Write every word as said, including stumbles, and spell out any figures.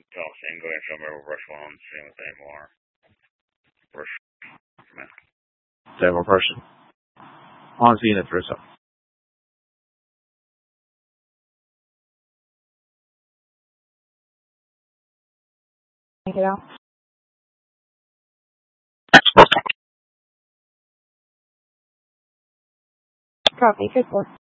Tell Sam, go ahead and show me over brush one, same with A M R. Brush, man. Devil person. On scene at Russo. Take it out. Copy, good work.